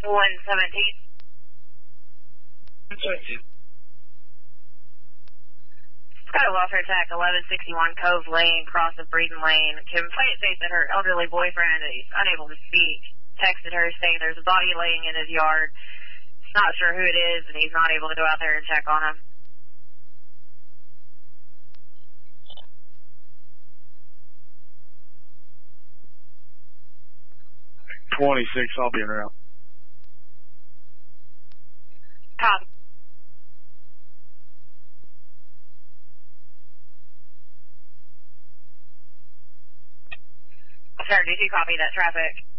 117. Got a welfare attack, 1161 Cove Lane, cross of Breeden Lane. Complainant states that her elderly boyfriend is unable to speak. Texted her saying there's a body laying in his yard. He's not sure who it is, and he's not able to go out there and check on him. 26, I'll be around. Copy. Sir, did you copy that traffic?